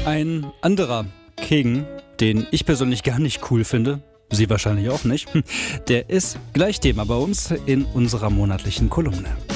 Ein anderer King, den ich persönlich gar nicht cool finde, Sie wahrscheinlich auch nicht, der ist gleich Thema bei uns in unserer monatlichen Kolumne.